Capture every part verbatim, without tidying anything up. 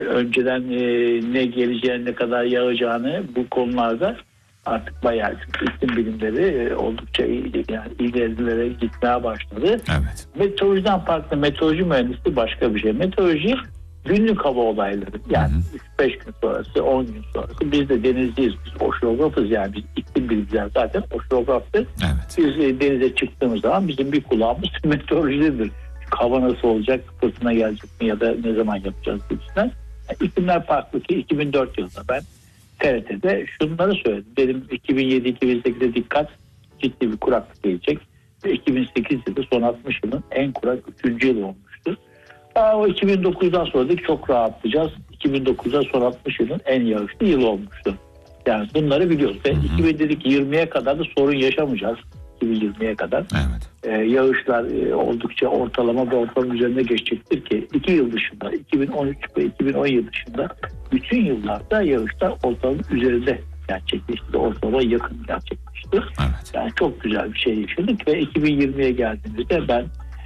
önceden e, ne geleceğini, ne kadar yağacağını bu konularda artık bayağı iklim bilimleri e, oldukça iyi, yani ilerilere gitmeye başladı. Evet. Meteorolojiden farklı, meteoroloji mühendisliği başka bir şey. Meteoroloji günlük hava olayları. Yani üç beş gün sonrası, on gün sonrası. Biz de denizciyiz, biz oşeografız, yani biz iklim bilimciler zaten oşeograftır. Evet. Biz e, denize çıktığımız zaman bizim bir kulağımız meteorolojidir. Hava nasıl olacak, fırtına gelecek mi ya da ne zaman yapacağız gibisinden. Yani iklimler farklı ki iki bin dört yılında ben T R T'de şunları söyledim. Dedim iki bin yedi iki bin sekizde dikkat, ciddi bir kuraklık gelecek. Ve iki bin sekiz yılı son altmış yılın en kurak üçüncü yıl olmuştur. Aa, o iki bin dokuzdan sonra dedik çok rahatlayacağız. iki bin dokuzda son altmış yılın en yağışlı yılı olmuştu. Yani bunları biliyoruz. Ve iki bin dedik yirmiye kadar da sorun yaşamayacağız. iki bin yirmiye kadar. Evet. Ee, yağışlar e, oldukça ortalama ve ortalama üzerine geçecektir ki iki yıl dışında, iki bin on üç ve iki bin on yedi dışında bütün yıllarda yağışlar ortalama üzerinde gerçekleşti. Ortalama yakın gerçekleşti. Evet. Yani çok güzel bir şey yaşadık ve iki bin yirmiye geldiğimizde ben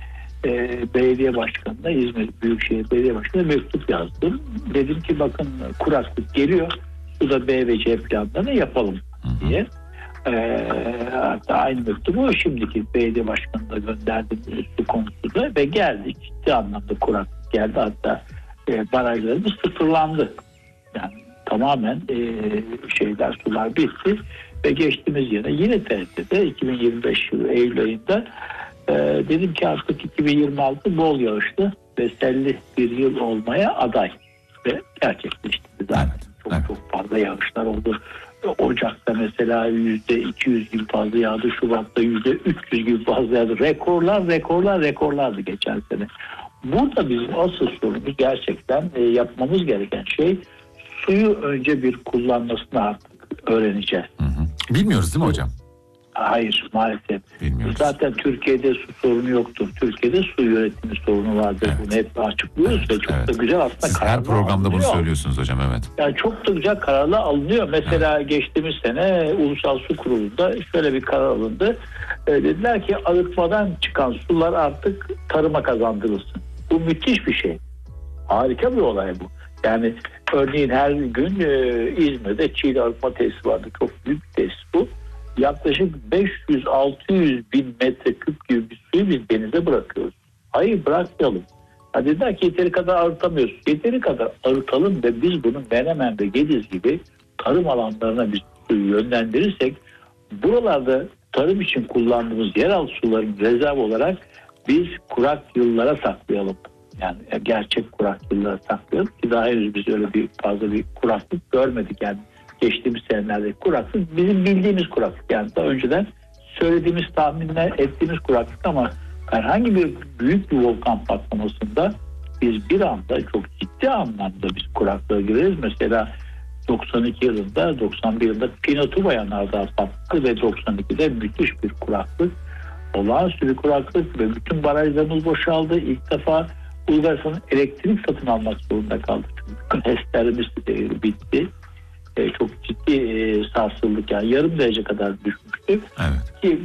e, belediye başkanına, İzmir Büyükşehir Belediye Başkanı'na mektup yazdım. Dedim ki bakın kuraklık geliyor. Bu da B ve C planlarını yapalım diye. Hı hı. Ee, hatta aynı mektubu şimdiki belediye başkanına gönderdim su konusunda ve geldi. Ciddi anlamda kuraklık geldi. Hatta e, barajlarımız sıfırlandı. Yani tamamen e, şeyler, sular bitti ve geçtiğimiz yine yine T R T'de iki bin yirmi beş yılı Eylül ayında e, dedim ki artık iki bin yirmi altı bol yağışlı ve selli bir yıl olmaya aday ve gerçekleşti zaten. Evet, çok evet. çok fazla yağışlar oldu. Ocak'ta mesela yüzde iki yüz gibi fazla yağdı. Şubat'ta yüzde üç yüz gibi fazla yağdı. Rekorlar, rekorlar, rekorlardı geçen sene. Burada bizim asıl sorunumuz gerçekten e, yapmamız gereken şey suyu önce bir kullanmasını artık öğreneceğiz. Hı hı. Bilmiyoruz değil mi hocam? Hayır, maalesef. Bilmiyoruz. Zaten Türkiye'de su sorunu yoktur. Türkiye'de su yönetimi sorunu vardır. Evet. Bunu hep açıklıyoruz Evet, ve çok evet. da güzel aslında Siz her kararlar programda bunu alınıyor. söylüyorsunuz hocam, evet. Yani çok da güzel kararlar alınıyor. Mesela evet. geçtiğimiz sene Ulusal Su Kurulu'nda şöyle bir karar alındı. E, dediler ki arıtmadan çıkan sular artık tarıma kazandırılsın. Bu müthiş bir şey. Harika bir olay bu. Yani örneğin her gün e, İzmir'de Çiğli arıtma tesisi vardı. Çok büyük bir tesis bu. Yaklaşık beş yüz altı yüz bin metreküp gibi bir suyu biz denize bırakıyoruz. Hayır, bırakmayalım. Ha dediler ki yeteri kadar arıtamıyoruz. Yeteri kadar arıtalım ve biz bunu Menemen ve Gediz gibi tarım alanlarına biz suyu yönlendirirsek buralarda tarım için kullandığımız yeraltı suların rezerv olarak biz kurak yıllara saklayalım. Yani gerçek kurak yıllara saklayalım ki daha henüz biz öyle bir fazla bir kuraklık görmedik. Yani geçtiğimiz senelerde kuraklık bizim bildiğimiz kuraklık. Yani daha önceden söylediğimiz, tahminler ettiğimiz kuraklık ama herhangi bir büyük bir volkan patlamasında biz bir anda çok ciddi anlamda biz kuraklığa gireriz. Mesela doksan iki yılında, doksan bir yılında Pinatubo yanardağ patladı ve doksan ikide müthiş bir kuraklık, olağanüstü bir kuraklık ve bütün barajlarımız boşaldı. İlk defa Bulgaristan'ın elektrik satın almak zorunda kaldı. Çünkü HES'lerimiz de bitti. E, çok ciddi e, sarsıldık, yani yarım derece kadar düşmüştük. Evet. Ki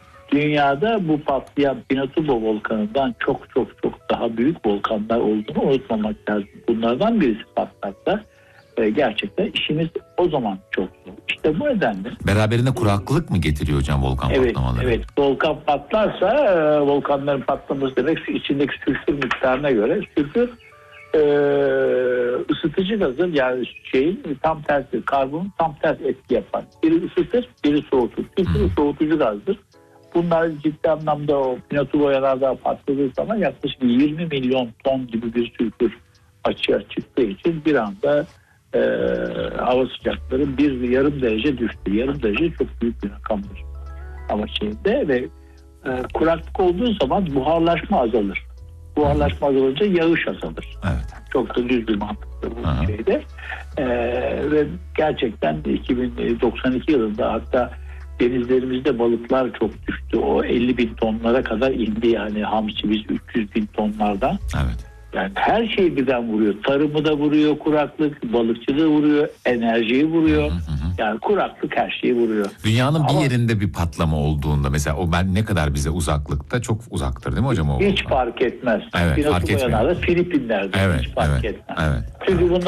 dünyada bu patlayan Pinatubo volkanından çok çok çok daha büyük volkanlar olduğunu unutmamak lazım. Bunlardan birisi patlarsa e, gerçekten işimiz o zaman çok zor. İşte bu nedenle. Beraberinde kuraklık mı getiriyor hocam volkan evet, patlamaları? Evet. Volkan patlarsa e, volkanların patlaması demek içindeki sülfür miktarına göre sülfür e, ısıtıcı gazın, yani şeyin tam tersi, karbonun tam tersi etki yapan. Biri ısıtır, biri soğutur. Sülfür soğutucu gazdır. Bunlar ciddi anlamda o Pinatubo yanardağ patladığı zaman yaklaşık yirmi milyon ton gibi bir sülfür açığa çıktığı için bir anda e, hava sıcakları bir yarım derece düştü. Yarım derece çok büyük bir rakamdır hava şeyinde ve e, kuraklık olduğu zaman buharlaşma azalır. Buharlaşma azalınca yağış azalır. Evet. Çok da düz bir mantıklı bu Aha. şeyde. E, ve gerçekten iki bin doksan iki yılında hatta denizlerimizde balıklar çok düştü. O elli bin tonlara kadar indi, yani hamsi biz üç yüz bin tonlardan. Evet. Yani her şey birden vuruyor. Tarımı da vuruyor kuraklık, balıkçılığı vuruyor, enerjiyi vuruyor. Hı hı hı. Yani kuraklık her şeyi vuruyor. Dünyanın Ama bir yerinde bir patlama olduğunda mesela o ben ne kadar bize uzaklıkta çok uzaktır değil mi hocam o? Hiç volkan? fark etmez. Evet, fark Pinatubo etmiyor. yanarda Filipinler'de Evet, hiç fark evet, etmez. evet. Çünkü bunlar